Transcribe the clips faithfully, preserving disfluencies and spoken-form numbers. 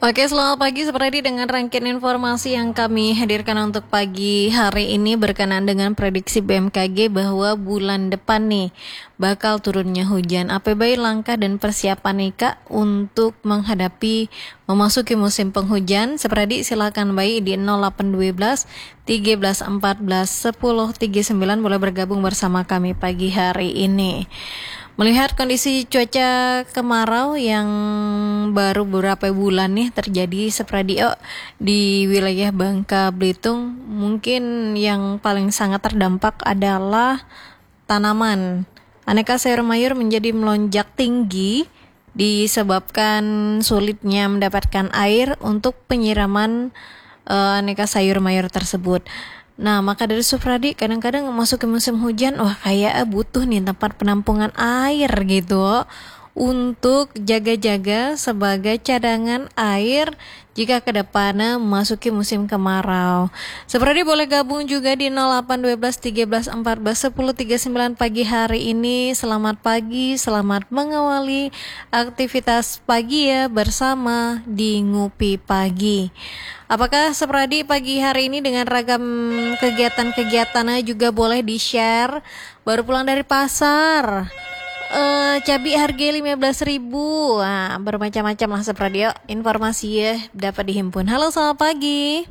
Oke, selamat pagi. Seperti dengan rangkaian informasi yang kami hadirkan untuk pagi hari ini berkenaan dengan prediksi B M K G bahwa bulan depan nih bakal turunnya hujan. Apa baik langkah dan persiapan nih Kak untuk menghadapi memasuki musim penghujan? Seperti silakan baik di nol delapan satu dua, tiga belas empat belas, sepuluh tiga puluh sembilan boleh bergabung bersama kami pagi hari ini. Melihat kondisi cuaca kemarau yang baru beberapa bulan nih terjadi sepradio di wilayah Bangka Belitung, mungkin yang paling sangat terdampak adalah tanaman. Aneka sayur mayur menjadi melonjak tinggi disebabkan sulitnya mendapatkan air untuk penyiraman uh, aneka sayur mayur tersebut. Nah, maka dari Supradi kadang-kadang masuk ke musim hujan, wah kayak butuh nih tempat penampungan air gitu untuk jaga-jaga sebagai cadangan air jika ke depannya memasuki musim kemarau. Seperti boleh gabung juga di nol delapan satu dua, tiga belas empat belas, sepuluh tiga puluh sembilan pagi hari ini. Selamat pagi, selamat mengawali aktivitas pagi ya bersama di Ngupi Pagi. Apakah Sepradi pagi hari ini dengan ragam kegiatan-kegiatannya juga boleh di-share? Baru pulang dari pasar, uh, cabai harga lima belas ribu. Nah, bermacam-macam lah Sepradi. Informasi ya dapat dihimpun. Halo, selamat pagi.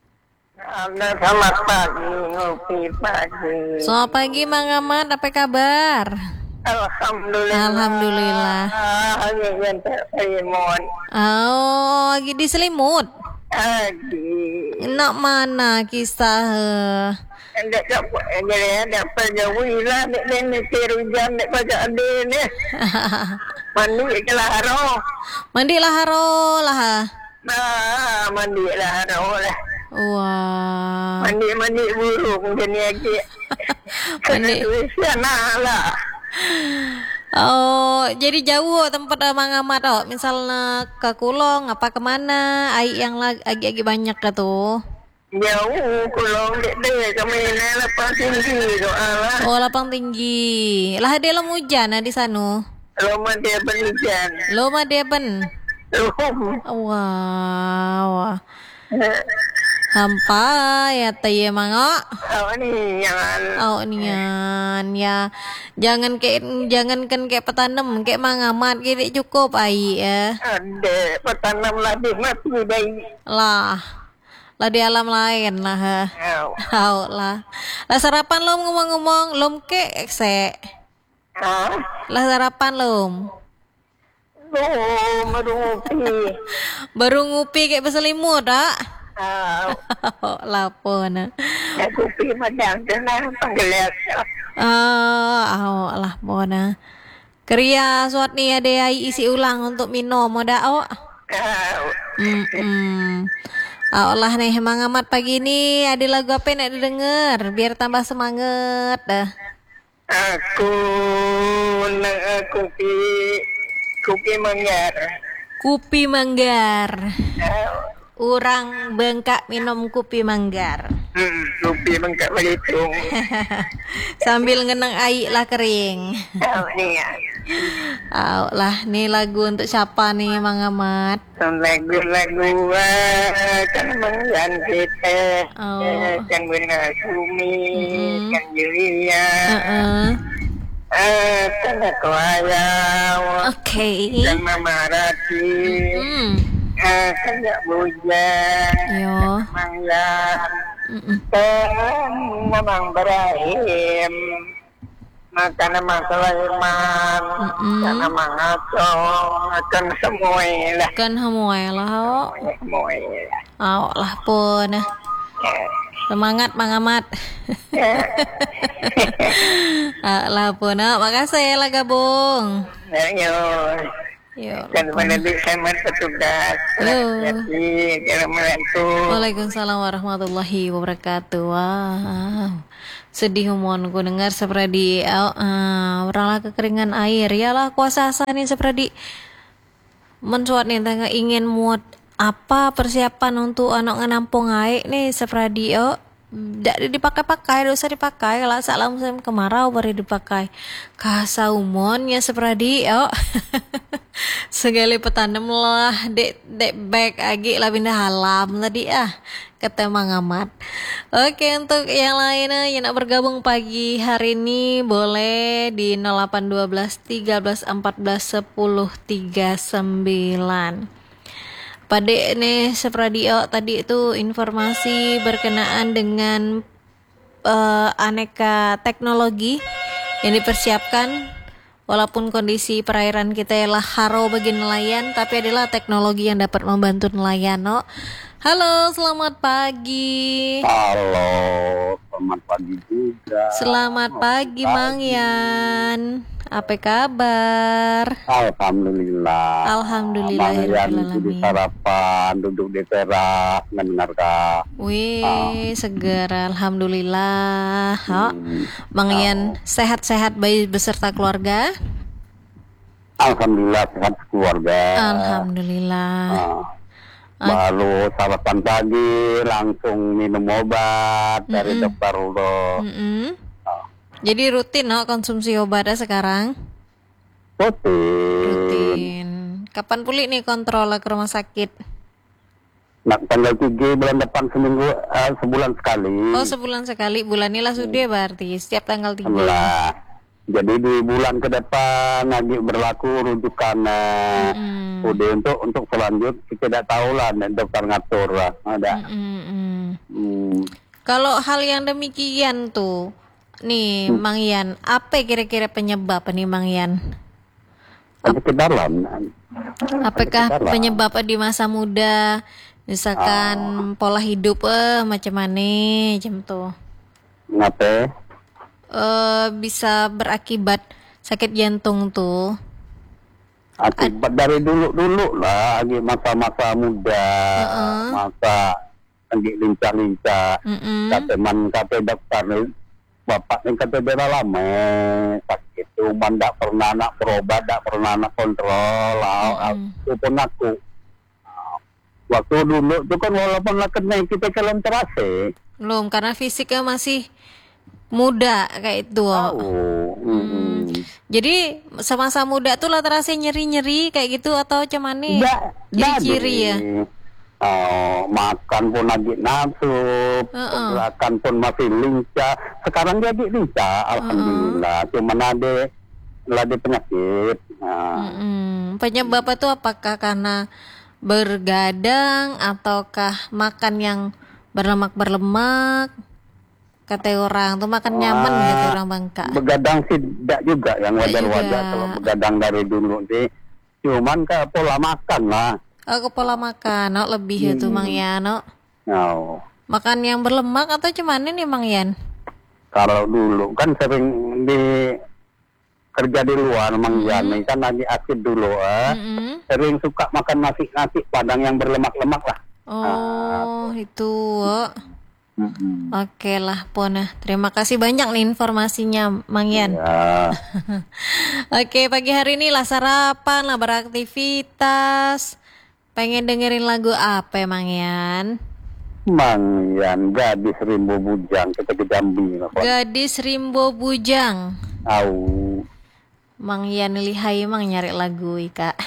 Selamat pagi, Ngupi Pagi. Selamat pagi Mang Ahmad, apa kabar? Alhamdulillah. Alhamdulillah. Hanya yang terselimut. Oh, lagi di selimut. Adi. Nak mana kisah? Ada dapat, jadi ada perjauhi lah. Ni ni terujan ni pada ada ni. Mandi ke laharo. Mandi laharo lah. Nah, mandi laharo lah. Wah. Mandi mandi burung jadi lagi. Mandi. Sana lah. Oh, jadi jauh tempat Mang Ahmad oh. Misalnya ke Kulong, apa kemana? Air yang lagi-lagi banyak ke tuh. Jauh, Kulong dek dek kami ni lapang tinggi doalah. Oh, lapang tinggi. Lah dia lem hujan nah di sana. Loma dia berhujan. Loma dia ben. Lom. Wow. Hampa ya taya mangok. Oh ni jangan. Oh nian ya. Jangan kayak jangan kan kayak petanam kayak Mang Ahmad gitu cukup ai ya. Ada petanam lagi mati bayi. Lah. Lah di alam lain lah. Oh. Tahu lah. Lah sarapan lom ngomong-ngomong lom kek se. Ah. Lah sarapan lom. Oh, merupi. Baru ngupi kayak berselimut ah. Oh. Lapon. Aku pi madang tenang panggelas. Oh, oh lah bona. Keria suat nih ada isi ulang untuk minum ada oh. Hmm. hmm. Oh lah nih Mang Ahmad pagi ini ada lagu apa yang nak didengar biar tambah semangat dah. Aku nak aku pi kopi manggar. Kopi manggar. Oh. Orang bengkak minum kopi manggar. Hmm, kopi manggar Belitung. Sambil ngenang air lah kering. Oh ni ya. Oh lah, nih lagu untuk siapa nih Mang Ahmad? Lagu-lagu kan menggan kita, Oh. kan benar Sumi, Mm-mm. kan Julia, Uh-uh. eh kan aku ayam, Oke. kan Mama Rati, Hmm. eh kan Kak Bujan, Yo. Mangyan, Mm-mm. kan Mamang Ibrahim. Makan nama Sulaiman, Mm-mm. makan nama Ngaco, makan semua lah. Kan hamuai lah oh. Semua lah. Oh lah pun. Semangat Mang Ahmad. Ah, lah pun. Oh, makasih lah gabung. Ayo, Yo. kan mana di sama petugas. Yo. Jadi kalau melantu. Waalaikumsalam warahmatullahi wabarakatuh. Wow. Sedih mohon ku dengar seperti uh, uh, orang kekeringan air. Yalah kuasa asa nih seperti mensuat nih tengah ingin muat apa persiapan untuk anak nampung air nih seperti oh. Tidak dipakai-pakai, tidak usah dipakai. Kalau saat musim kemarau baru dipakai. Kasa umonnya seperti yo. Segala petandem lah, dek dek back agi lah pindah halam tadi ah. Kata Mang Amat. Oke, untuk yang lainnya yang nak bergabung pagi hari ini boleh di nol delapan satu dua tiga belas empat belas sepuluh tiga puluh sembilan. Pada ini sepradio tadi itu informasi berkenaan dengan uh, aneka teknologi yang dipersiapkan walaupun kondisi perairan kita ialah haro bagi nelayan, tapi adalah teknologi yang dapat membantu nelayan. No? Halo, selamat pagi. Halo, selamat pagi juga. Selamat pagi, Mang Yan. Apa kabar? Alhamdulillah. Alhamdulillah. Mang Yan di sarapan, duduk di teras, mendengarkan. Wih, oh. seger. Alhamdulillah. Oh. Hmm. Mang Yan oh. sehat-sehat bayi beserta keluarga? Alhamdulillah sehat keluarga. Alhamdulillah. Oh. Baru sarapan pagi, langsung minum obat mm-mm. dari dokter udah. Jadi rutin no konsumsi obatnya sekarang? Rutin. Rutin. Kapan pulih nih kontrol ke rumah sakit? Nah, tanggal tiga bulan depan seminggu uh, sebulan sekali. Oh, sebulan sekali. Bulan ini lah sudah berarti setiap tanggal tiga. Nah, jadi di bulan ke depan lagi berlaku rujukan uh, mm. udah untuk untuk selanjut kita tidak tahu lah dokter ngatur lah ada. Mm. Kalau hal yang demikian tuh nih, hmm. Mang Yan, apa kira-kira penyebab nih Mang Yan? Penyakit dalam. Apakah penyebab di masa muda, misalkan ah. pola hidup eh macam mana, macam tuh? Ngapa? Eh bisa berakibat sakit jantung tuh. Akibat Ad- dari dulu-dulu lah, lagi masa-masa muda, uh-uh. masa lagi lincah-lincah, uh-uh. kata man kata dokter bapak yang kata bela lama sakit itu, tidak pernah nak berobat, tidak pernah nak kontrol, aku pun aku. Waktu dulu itu kan walaupun lah kena kita kalian terasa. Belum, karena fisiknya masih muda kayak itu. Oh. Hmm. Jadi semasa muda tuh lah terasa nyeri-nyeri kayak gitu atau cuman nih ciri-ciri ya? Oh, makan pun lagi nafsu, uh-uh. gerakan pun masih lincah. Sekarang jadi lincah, alhamdulillah. Uh-uh. Cuman ada, ada penyakit. Nah. Uh-uh. Penyebab itu apakah karena bergadang ataukah makan yang berlemak-berlemak? Kata orang tuh makan nyaman ah, gitu orang Bangka. Begadang sih tidak juga yang wajar-wajar kalau begadang dari dulu sih. Cuman ke pola makan lah. Oh, ke pola makan, no, lebih hmm. itu Mang Yan, no. No. Makan yang berlemak atau cuman nih Mang Yan? Kalau dulu kan sering di kerja di luar Mang mm-hmm. Yan, kan lagi aktif dulu, eh. Mm-hmm. Sering suka makan nasi-nasi padang yang berlemak-lemak lah. Oh, nah. itu. Oh. Mm-hmm. Oke lah, Pona. Terima kasih banyak nih informasinya, Mang Yan. Ya. Oke, pagi hari ini lah sarapan, lah beraktivitas. Pengen dengerin lagu apa ya, Mang Yan? Mang Yan, Gadis Rimbo Bujang, kita ke Jambi. Gadis Rimbo Bujang. Au. Mang Yan lihai Mang nyari lagu Ika.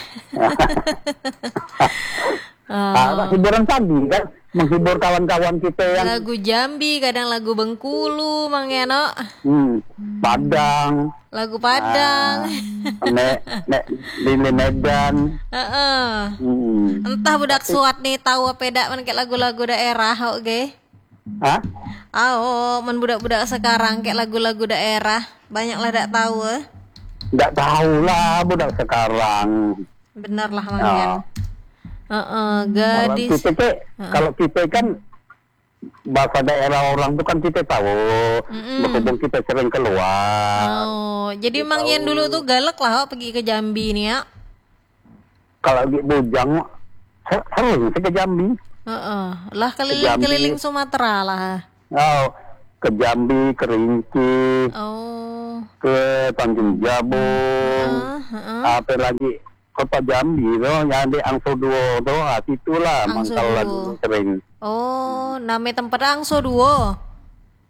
Oh. Ah, hiburan tadi kan menghibur kawan-kawan kita yang lagu Jambi, kadang lagu Bengkulu, Mang Yano. Hmm, Padang. Lagu Padang. Ah, nek nek di Medan. Heeh. Hmm. Entah budak suat nih tahu apa dak men kayak lagu-lagu daerah, oke? Okay? Hah? Ah, oh, men budak-budak sekarang kayak lagu-lagu daerah, banyak lah dak tahu. Eh? Nggak tahu lah budak sekarang. Bener lah Mang Yan. Oh. Uh-uh, gadis. Kalau kita, uh-uh. kalau kita kan bahasa daerah orang tuh kan kita tahu. Berhubung kita sering keluar. Oh, jadi Mang Yan dulu tuh galak lah oh, pergi ke Jambi nih ya. Kalau di Bujang sering ke Jambi. Uh-uh. Lah keliling-keliling Sumatera lah. Oh, ke Jambi, ke Rinci. Oh. Ke Tanjung Jabung. Uh, uh-uh. Apa lagi? Kota Jambi tuh, yang di Angso Duo tuh, ah, situlah mangkal lagi sering. Oh, nama tempat Angso Duo.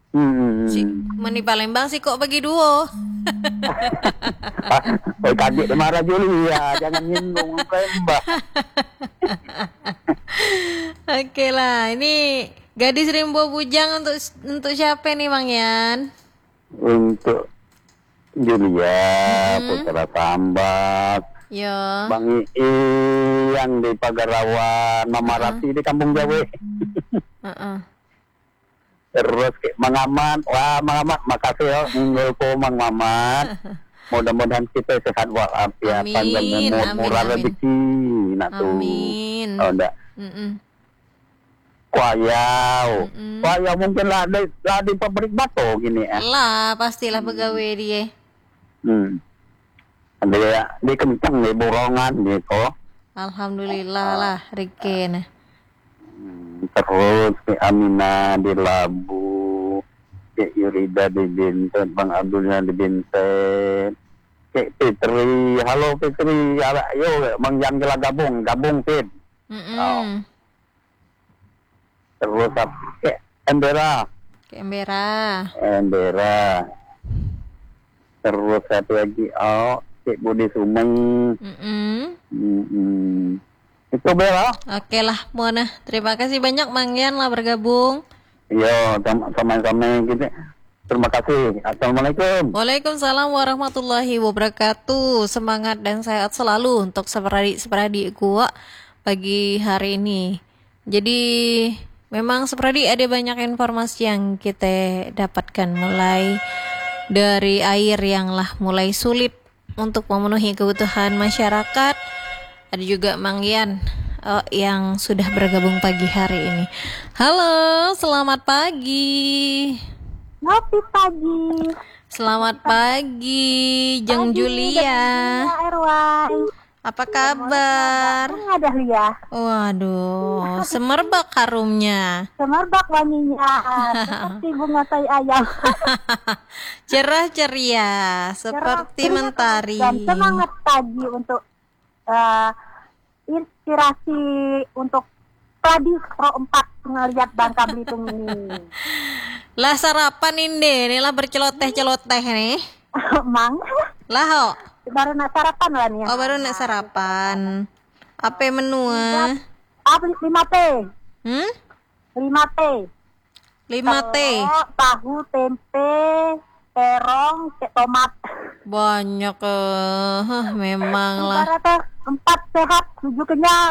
Hmm. Si Meni Palembang sih kok bagi duo. Oh, kaget marah Julia, jangan nyinggung Palembang. Oke lah, ini gadis Rimbo Bujang untuk untuk siapa nih Mang Yan? Untuk Julia, Hmm. Putra Tambak, Yo. Bang Ii yang di Pagarawan, Mama Rati di Kampung Jawa. Heeh. Terus ke Mang Ahmad, wah Mang Ahmad, makasih ya, ninggul ko Mang Mamat. Mudah-mudahan kita sehat walafiat, Amin, panjang umur, amin, murah amin. rezeki, nak tuh. Amin. Oh, enggak. Mm-mm. Kuayau, Mm-mm. kuayau mungkin lah di, lah di pabrik batu gini ya. Lah, pastilah pegawai dia. Hmm. Dia di kencang di borongan gitu. Alhamdulillah lah, Riken. Hmm, terus si Amina di Labu, si Yurida di Binten, Bang Abdulnya di Binten, si Fitri, halo Fitri, ayo Bang Jan kita gabung, gabung Fit. Mm-mm. Oh. Terus si Embera, Canberra. Embera. Terus satu lagi, oh, si Budi Sumeng. Mm-mm. Hmm, itu Bella. Oke lah, Mona. Terima kasih banyak Mang Yan lah bergabung. Iya, sama- sama-sama gitu. Terima kasih. Assalamualaikum. Waalaikumsalam warahmatullahi wabarakatuh. Semangat dan sehat selalu untuk seperadik-seperadik gua pagi hari ini. Jadi memang seperadik ada banyak informasi yang kita dapatkan, mulai dari air yang lah mulai sulit untuk memenuhi kebutuhan masyarakat. Ada juga Mang Yan eh, yang sudah bergabung pagi hari ini. Halo, selamat pagi. Ngopi pagi. Selamat pagi, Jeng Pagi, Julia. Jeng Julia, Erwan. Apa kabar? Enggak ada Lia. Waduh, semerbak harumnya. Semerbak wanginya. Seperti bunga tai ayam. Cerah ceria, seperti Cerah, mentari. Dan semangat pagi untuk eh, inspirasi untuk tadi Pro empat ngelihat Bangka Belitung ini. Lah sarapan ini, nih lah berceloteh-celoteh nih. Mang, Lah ho. baru nak sarapan lah nih. Oh baru nak sarapan. Apa menu ah? Ah, lima T. Hmm? lima T. lima T. Telur, tahu, tempe, terong, cek tomat. Banyak eh, Hah, memang lah. Ibaratnya empat sehat, tujuh kenyang.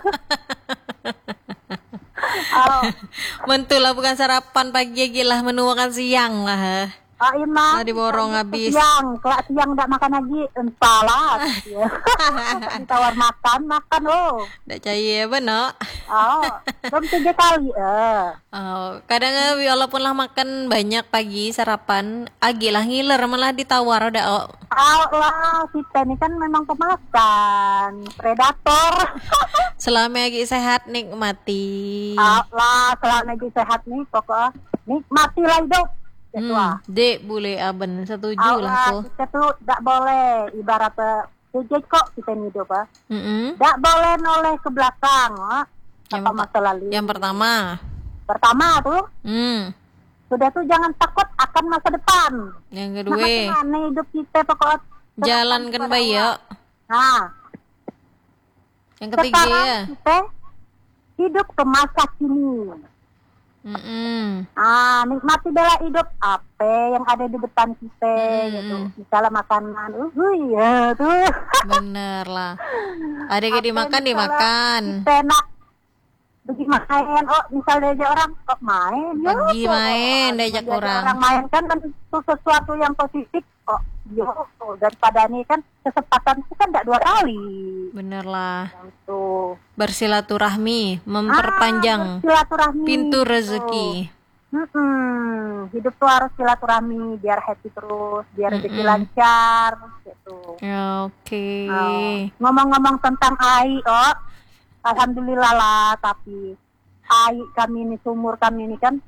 Oh, Mentulah bukan sarapan pagi gila menu makan siang lah. ah, Imam. Lah diborong habis. Siang, kalau siang tidak makan lagi, entahlah. Ya. Ditawar makan, makan loh. Ndak caya benar. Oh, belum tiga kali. Eh. Oh, kadang eh, walaupun lah makan banyak pagi sarapan, agi lah ngiler malah ditawar udah. Oh. Ah, lah, kita ini kan memang pemakan, predator. Selama lagi sehat nikmati. Ah, lah, selama lagi sehat nih, pokoknya nikmatilah hidup. Gitu ah. Hmm, dek boleh aben setuju Ah, lah lah, ko. kita tuh tidak boleh ibaratnya jejak kok kita ini hidup ah. Mm-mm. Tidak boleh noleh ke belakang ah. Yang, Apa masa lalu. yang pertama, Pertama tuh hmm, sudah tuh jangan takut akan masa depan. yang Nah, kedua, bagaimana hidup kita pokoknya jalankan bayi ya. Nah, Yang ketiga sekarang ya. kita hidup ke masa kini. Mm-mm. Ah, nikmati bela hidup apa yang ada di depan kita Mm. gitu. Misalnya makanan, uh, ya tuh. Bener lah. Ada yang Apa dimakan misalnya dimakan. Kita nak pergi main, oh misalnya aja orang kok main, ya Pergi tuh. main, diajak Diajak orang. orang main kan kan itu sesuatu yang positif kok. Yo, daripada nih kan kesempatan itu kan tidak dua kali. Bener lah. Tuh. Bersilaturahmi, memperpanjang Ah, silaturahmi. pintu gitu. rezeki. Mm-mm. Hidup tuh harus silaturahmi biar happy terus, biar rezeki Mm-mm. lancar gitu. Ya, Oke. Oh. Ngomong-ngomong tentang ai, oh, alhamdulillah lah. Tapi ai kami ini, sumur kami ini kan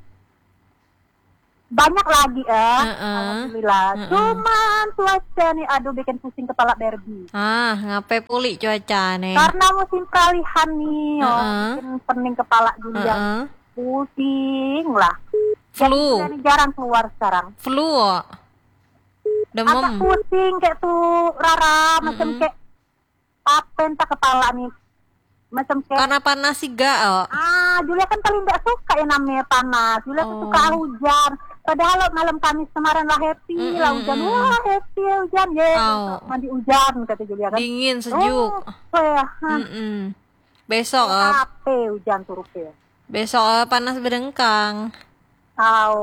banyak lagi eh. Uh-uh. Alhamdulillah. Uh-uh. Cuman cuaca nih, aduh bikin pusing kepala Barbie. Ah, ngapain pulih cuaca nih? Karena musim peralihan nih, oh, Uh-uh. bikin pening kepala juga. Heeh. Pusing lah. Flu. Jadi jarang keluar sekarang. Flu. Oh. Agak Demam. pusing kayak tuh Rara, macam Mm-mm. kayak apa entah kepala nih. Macam kayak Karena panas sih gak, oh. ah, Julia kan paling gak suka yang namanya panas. Julia tuh Oh. suka hujan. Padahal malam Kamis kemarin lah happy Mm-mm. lah hujan. Wah, happy hujan ya. Oh. Mandi hujan kata Julia kan. Dingin, sejuk. Oh, oh ya. Hah. Mm-mm. Besok, oh. Apa hujan tuh rupiah. Besok oh, panas berdengkang. Oh.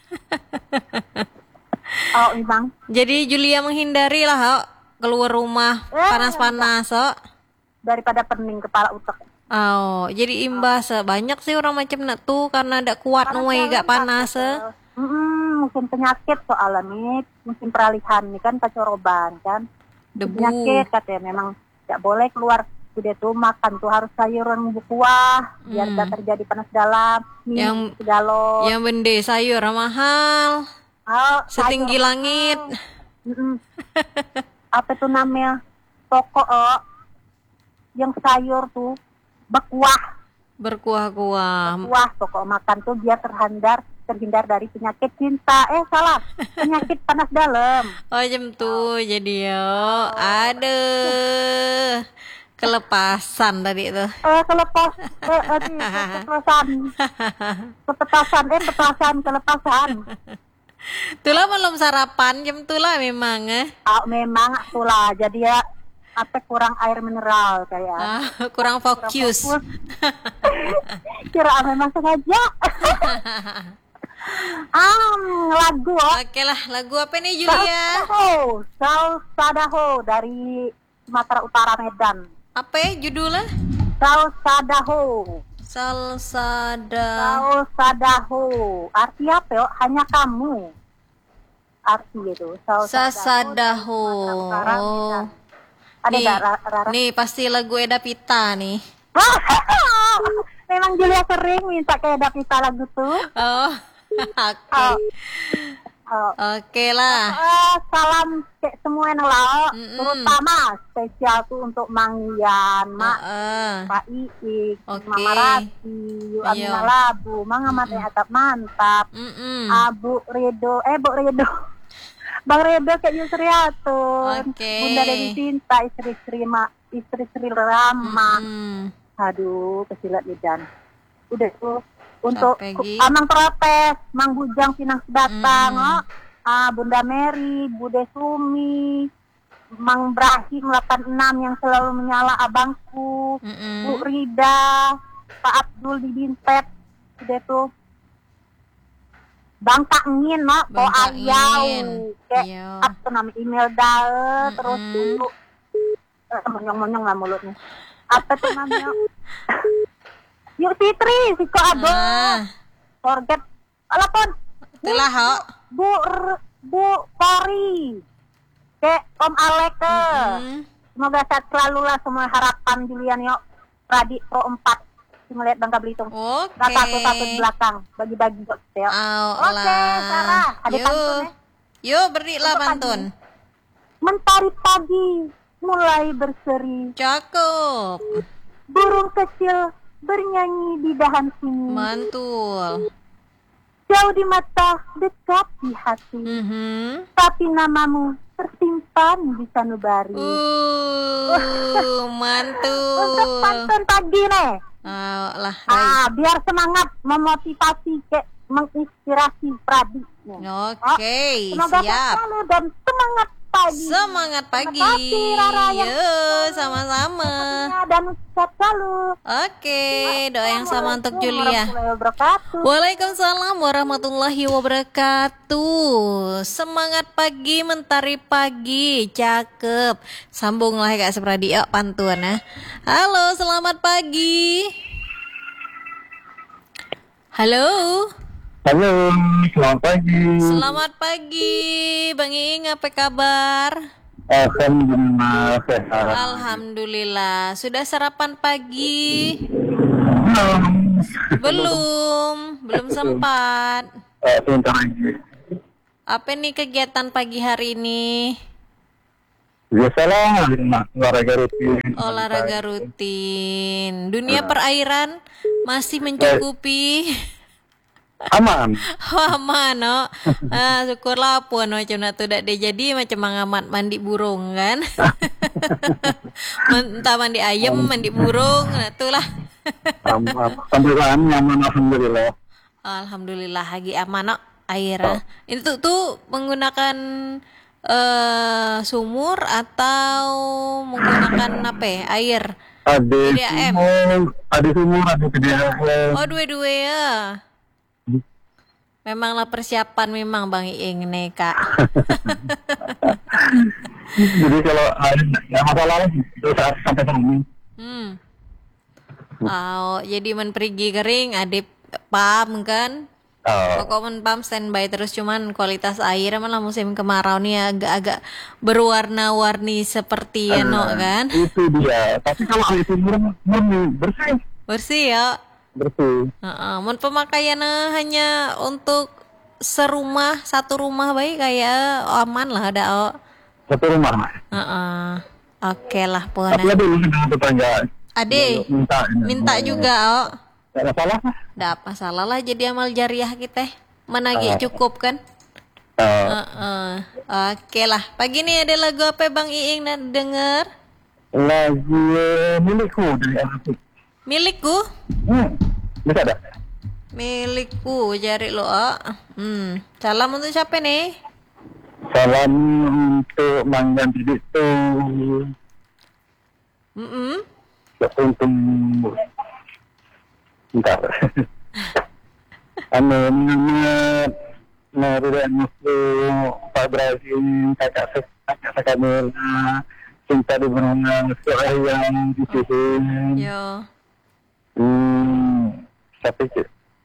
Oh, memang. Jadi Julia menghindari lah, oh, keluar rumah Eh, panas-panas, oh. Daripada pening kepala utak. Oh, jadi imbas eh. Banyak sih orang macam nak tuh karena ada kuat nuai gak panas eh. Hmm, musim penyakit soalnya nih, musim peralihan nih kan pacoroban kan. Debu. Penyakit katanya memang tidak boleh keluar. Udah tuh makan tuh harus sayuran buah biar Hmm. tidak terjadi panas dalam. Yang- segalo. Yang bende sayur mahal, Oh, setinggi sayur. langit. Mm-mm. Apa tuh namanya? Pokok oh, yang sayur tuh berkuah. Berkuah-kuah. Wah, pokok makan tuh biar terhindar terhindar dari penyakit cinta. Eh, salah. Penyakit panas dalam. Oh, jam tuh jadi yo. Aduh. Kelepasan tadi itu. Eh, kelepas. Eh, aduh, kelepasan. Kepetasan. Eh, petasan. Kelepasan. Tulah belum sarapan jam tulah memang eh. Ah, memang itulah. Jadi ya, apa kurang air mineral kayak. Ah, kurang fokus. Kira memang sengaja. ah, lagu. Oh. Oke lah, lagu apa nih Julia? Salsadaho, Salsadaho dari Sumatera Utara Medan. Apa ya judulnya? Salsadaho, Salsada. Salsadaho. Arti apa yo? Hanya kamu. Arti itu. Sasadaho. Utara Medan. Ada Nih, gak Ra- Rara? nih pasti lagu Eda Pita nih. Memang Julia sering minta kayak Davita lagu tuh. Oh, oke. Oh. Oh. Oke lah. Eh, salam ke semua yang lah, Mm-mm. terutama spesial tuh untuk Mang Ian, Mak Heeh. Pak Iik, Oke. Mama Rati, Yu Iya. Amina Labu, Mang Amat yang atap mantap, Mm-mm. Abu Redo, eh Bu Redo, Bang Redo kayak Yusriatun, Oke. Bunda Dewi Cinta, istri Sri Ma, istri Sri Rama, Mm. aduh kesilat lidan, udah tuh. Untuk Peggy. Amang Protes, Mang Bujang Pinang Sedatang, Mm. oh. Ah, Bunda Mary, Bude Sumi, Mang Brahim delapan enam yang selalu menyala abangku, Mm-mm. Bu Rida, Pak Abdul di Bintet, udah tuh. Bang Kak Ngin, no, Po Bang Kak Ayau, Ngin. kayak Iya. apa nama email dae, terus Mm-mm. dulu, eh, monyong-monyong lah mulutnya. Apa tuh namanya? Yuk Fitri, Siko Abo, Ah, forget, alapun, itulah ho. Bu R- Bu Kori, kayak Om Aleke, Mm. semoga sehat selalu lah semua harapan Julian yuk, Pradi Pro empat, ngeliat Bangka Belitung, Oke. nggak satu-satu di belakang, bagi-bagi kok ya. Au Oke, lah. Sarah, ada Yuk. pantun ya? Yuk berilah Untuk pantun. Mentari pagi mulai berseri, Cakep. burung kecil bernyanyi di dahan sini, Mantul. jauh di mata, dekat di hati, Mhm. tapi namamu tersimpan di sanubari. Uh, Untuk mantul. pantun pagi nih, Au lah. ah, biar semangat, memotivasi, kayak menginspirasi Pradi. nih. Oke, Semoga sehat siap. selalu dan semangat pagi. Semangat pagi. Terima kasih, Rara, yang Yuk, sama-sama. dan sehat selalu. Oke, doa yang sama untuk Julia. Warahmatullahi wabarakatuh. Waalaikumsalam warahmatullahi wabarakatuh. Semangat pagi, mentari pagi, cakep. Sambunglah Kak Supradi, yuk pantun ya. Halo, selamat pagi. Halo, Halo, selamat pagi. selamat pagi, Bang Iing, apa kabar? Alhamdulillah sehat. Alhamdulillah, sudah sarapan pagi? Belum. Belum, belum sempat. Eh, sebentar lagi. Apa nih kegiatan pagi hari ini? Biasalah, olahraga rutin. Olahraga rutin. Dunia perairan masih mencukupi. Aman. Oh, aman no. Ah, syukurlah pun no cuna tuh dak jadi macam mangamat mandi burung kan. Entah mandi ayam, mandi burung, nah itulah. Aman. Sampai sekarang nyaman alhamdulillah. Alhamdulillah lagi aman no air. Oh. Itu tuh menggunakan uh, sumur atau menggunakan apa ya, air? Ada P D A M. sumur, ada sumur, ada P D A M. Oh, dua-dua ya. Memanglah persiapan memang Bang Iing nih, Kak. Jadi kalau ada nggak masalah lah, itu saat sampai sini. Hmm. Oh, jadi men pergi kering, adip pam kan? Oh. Pokok men pam standby terus, cuman kualitas air malah musim kemarau nih agak-agak berwarna-warni seperti ya, no, kan? Itu dia. Tapi kalau air sumur murni bersih. Bersih ya. Bersih. Uh-uh. Mun pemakaiannya hanya untuk serumah, satu rumah baik kayak aman lah ada. Oh. Satu rumah, Mak. Uh-uh. Oke lah pun. Tapi ada dengan tetangga. Ade minta, minta juga, oh. Gak masalah. Nggak apa salah lah, jadi amal jariah kita. Menagih uh. cukup kan? Uh. Uh-uh. Oke lah. Pagi ini ada lagu apa Bang Iing nak denger? Lagu milikku dari Arafik. Milikku? Hmm. Bisa ada? Milikku, jari lo. Oh. Hmm. Salam untuk siapa nih? Salam untuk Manggan Didik tuh. Mm-mm. Untuk bentar. Anu mengingat Narudan Muslim, Pak Ibrahim, kakak kakak Kamila, cinta di benang soal yang disihin. Yo. Hmm, siapa itu?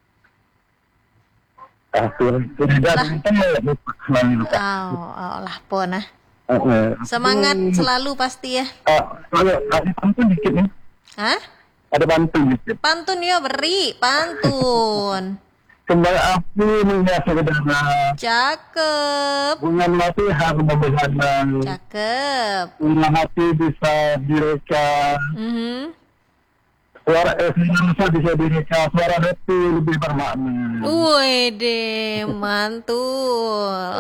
Ah, turun turun dari lupa. Oh, oh lah pun ah. Uh, Semangat uh, selalu pasti ya. Uh, kalau ada pantun dikit nih. Hah? Ada pantun dikit. Pantun ya, beri pantun. Kembali api menghiasi udara. Cakep. Bunga mati harus membahana. Cakep. Bunga hati bisa direka. Mm-hmm. Suara es bisa bisa direka. Suara hati lebih bermakna. Wede, mantul.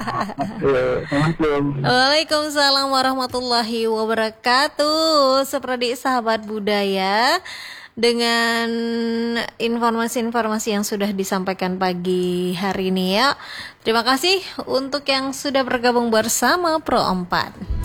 Waalaikumsalam warahmatullahi wabarakatuh. Seperti sahabat budaya, dengan informasi-informasi yang sudah disampaikan pagi hari ini ya. Terima kasih untuk yang sudah bergabung bersama Pro empat.